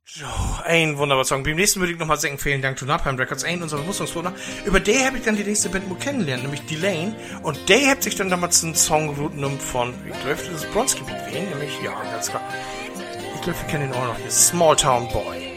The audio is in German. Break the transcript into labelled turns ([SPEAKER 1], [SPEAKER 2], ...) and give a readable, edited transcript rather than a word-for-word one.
[SPEAKER 1] So, ein wunderbarer Song. Beim nächsten würde ich nochmal sagen, vielen Dank to Napalm Records, ein unserer Bewusstungsfoner. Über der habe ich dann die nächste Band mal kennengelernt, nämlich Delane. Und der hat sich dann damals einen Song genommen von, ich glaube, das Bronzegebiet wählen, nämlich, ja, ganz klar. Ich glaube, wir kennen ihn auch noch hier, Small Town Boy.